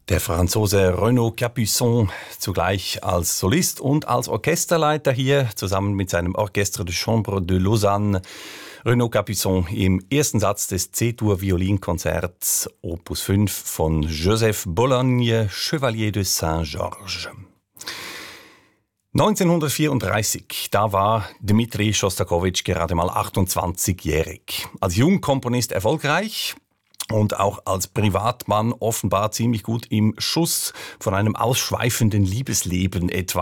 Der Franzose Renaud Capuçon, zugleich als Solist und als Orchesterleiter hier, zusammen mit seinem Orchestre de Chambre de Lausanne. Renaud Capuçon im ersten Satz des C-Dur-Violinkonzerts Opus 5 von Joseph Bologne, Chevalier de Saint-Georges. 1934, da war Dmitri Schostakowitsch gerade mal 28-jährig. Als Jungkomponist erfolgreich und auch als Privatmann offenbar ziemlich gut im Schuss von einem ausschweifenden Liebesleben etwa.